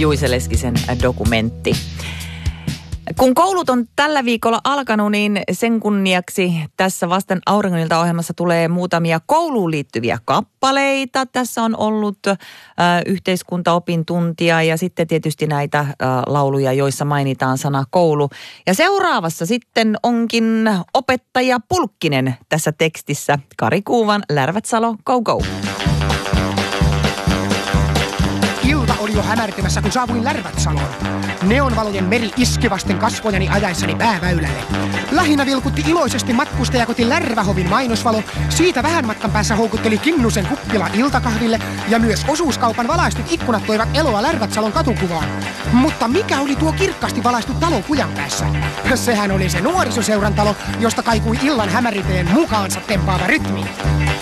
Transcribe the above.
Juise Leskisen dokumentti. Kun koulut on tällä viikolla alkanut, niin sen kunniaksi tässä Vasten auringonilta -ohjelmassa tulee muutamia kouluun liittyviä kappaleita. Tässä on ollut yhteiskuntaopin tuntia ja sitten tietysti näitä lauluja, joissa mainitaan sana koulu. Ja seuraavassa sitten onkin opettaja Pulkkinen tässä tekstissä. Kari Kuuvan Lärvätsalo, go go! Ilta oli jo hämärtymässä, kun saavuin Lärvätsaloon. Neonvalojen meri iski vasten kasvojani ajaessani pääväylälle. Lähinnä vilkutti iloisesti matkustajakoti Lärvähovin mainosvalo. Siitä vähän matkan päässä houkutteli Kinnusen kuppila iltakahville ja myös osuuskaupan valaistut ikkunat toivat eloa Lärvätsalon katukuvaan. Mutta mikä oli tuo kirkkaasti valaistu talo kujan päässä? Sehän oli se nuorisoseuran talo, josta kaikui illan hämäriteen mukaansa tempaava rytmi.